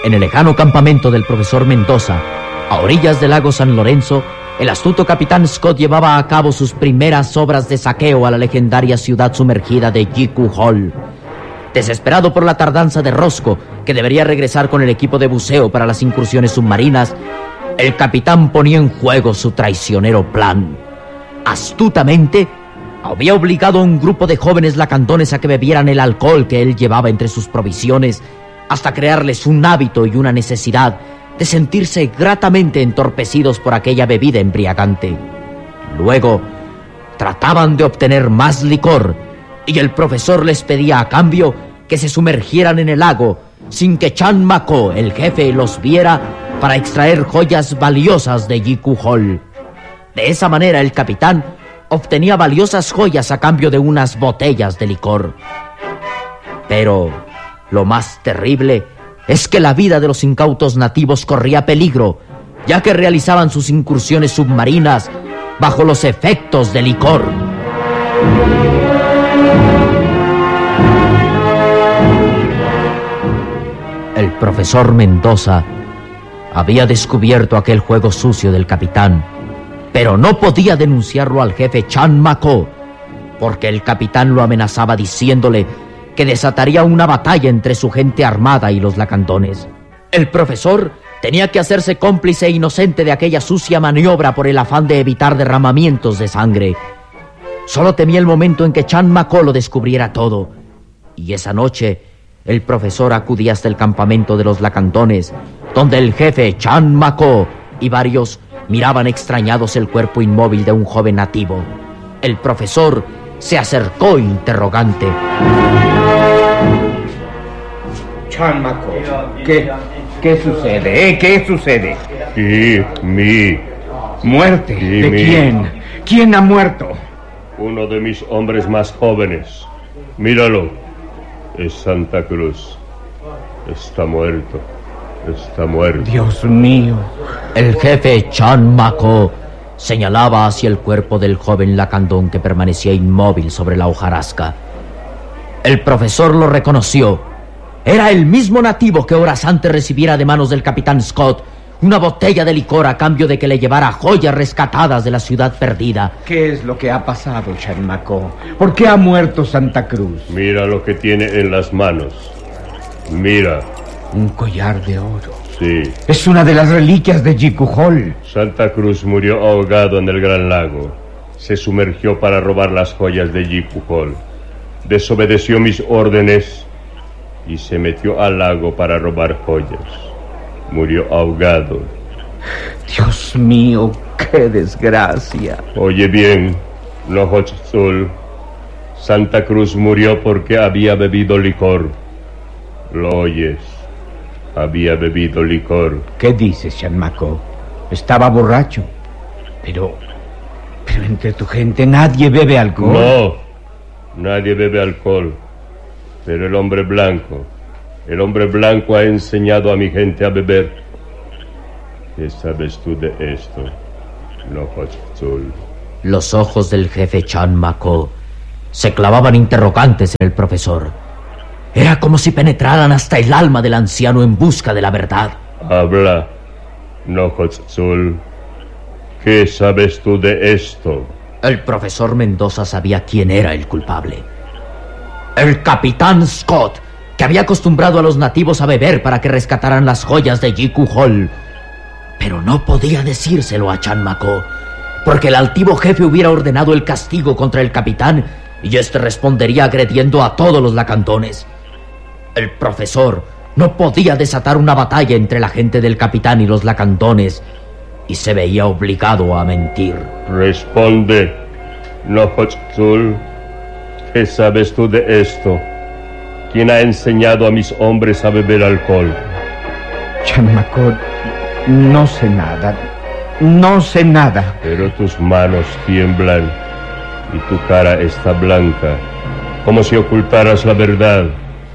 En el lejano campamento del profesor Mendoza, a orillas del lago San Lorenzo, el astuto capitán Scott llevaba a cabo sus primeras obras de saqueo a la legendaria ciudad sumergida de Jiku Hall. Desesperado por la tardanza de Roscoe, que debería regresar con el equipo de buceo para las incursiones submarinas, el capitán ponía en juego su traicionero plan. Astutamente, había obligado a un grupo de jóvenes lacandones a que bebieran el alcohol que él llevaba entre sus provisiones, hasta crearles un hábito y una necesidad de sentirse gratamente entorpecidos por aquella bebida embriagante. Luego, trataban de obtener más licor, y el profesor les pedía a cambio que se sumergieran en el lago sin que Chan Mako, el jefe, los viera, para extraer joyas valiosas de Jiku Hall. De esa manera el capitán obtenía valiosas joyas a cambio de unas botellas de licor. Pero lo más terrible es que la vida de los incautos nativos corría peligro, ya que realizaban sus incursiones submarinas bajo los efectos del licor. El profesor Mendoza había descubierto aquel juego sucio del capitán, pero no podía denunciarlo al jefe Chan Mako, porque el capitán lo amenazaba diciéndole que desataría una batalla entre su gente armada y los lacandones. El profesor tenía que hacerse cómplice e inocente de aquella sucia maniobra por el afán de evitar derramamientos de sangre. Solo temía el momento en que Chan Mako lo descubriera todo, y esa noche el profesor acudía hasta el campamento de los lacandones, donde el jefe Chan Mako y varios miraban extrañados el cuerpo inmóvil de un joven nativo. El profesor se acercó interrogante. Chan Mako, ¿qué sucede? ¿Qué sucede? ¿Muerte? ¿De quién? ¿Quién ha muerto? Uno de mis hombres más jóvenes. Míralo. Es Santa Cruz. Está muerto. Dios mío. El jefe Chan Mako señalaba hacia el cuerpo del joven lacandón que permanecía inmóvil sobre la hojarasca. El profesor lo reconoció. Era el mismo nativo que horas antes recibiera de manos del capitán Scott una botella de licor a cambio de que le llevara joyas rescatadas de la ciudad perdida. ¿Qué es lo que ha pasado, Chan Mako? ¿Por qué ha muerto Santa Cruz? Mira lo que tiene en las manos. Mira. Un collar de oro. Sí. Es una de las reliquias de Jiku Hall. Santa Cruz murió ahogado en el Gran Lago. Se sumergió para robar las joyas de Jiku Hall. Desobedeció mis órdenes y se metió al lago para robar joyas. Murió ahogado. Dios mío, qué desgracia. Oye bien, Nohotzul. Santa Cruz murió porque había bebido licor. ¿Lo oyes? Había bebido licor. ¿Qué dices, Chan Mako? Estaba borracho. Pero entre tu gente nadie bebe alcohol. No, nadie bebe alcohol. Pero el hombre blanco ha enseñado a mi gente a beber. ¿Qué sabes tú de esto, Nohotzul? Los ojos del jefe Chan Mako se clavaban interrogantes en el profesor. Era como si penetraran hasta el alma del anciano en busca de la verdad. Habla, Nohotzul. ¿Qué sabes tú de esto? El profesor Mendoza sabía quién era el culpable. El capitán Scott, que había acostumbrado a los nativos a beber para que rescataran las joyas de Jiku Hall. Pero no podía decírselo a Chan Mako, porque el altivo jefe hubiera ordenado el castigo contra el capitán y este respondería agrediendo a todos los lacandones. El profesor no podía desatar una batalla entre la gente del capitán y los lacandones y se veía obligado a mentir. Responde, Nohotzul. ¿Qué sabes tú de esto? ¿Quién ha enseñado a mis hombres a beber alcohol? Chan Mako, no sé nada. No sé nada. Pero tus manos tiemblan y tu cara está blanca, como si ocultaras la verdad.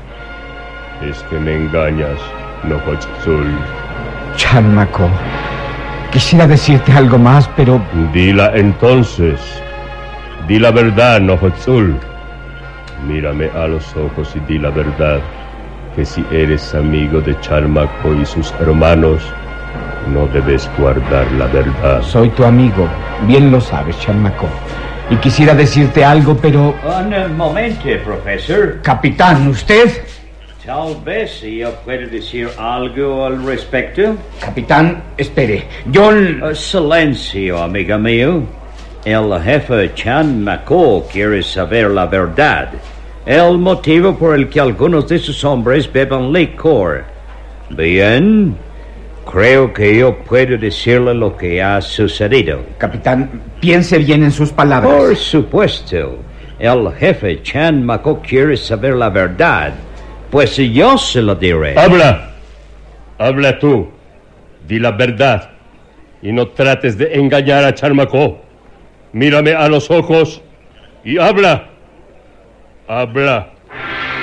Es que me engañas, Nohotzul. Chan Mako, quisiera decirte algo más, pero... Dila entonces. Di la verdad, Nohotzul. Mírame a los ojos y di la verdad. que si eres amigo de Charmaco y sus hermanos, no debes guardar la verdad. Soy tu amigo, bien lo sabes, Charmaco. Y quisiera decirte algo, pero... Un momento, profesor. Capitán, ¿usted? Tal vez yo pueda decir algo al respecto. Capitán, espere. Yo... Silencio, amigo mío. El jefe Charmaco quiere saber la verdad. El motivo por el que algunos de sus hombres beben licor. Bien, creo que yo puedo decirle lo que ha sucedido. Capitán, piense bien en sus palabras. Por supuesto, el jefe Charmaco quiere saber la verdad, pues yo se lo diré. Habla tú, di la verdad, y no trates de engañar a Charmaco. Mírame a los ojos y habla.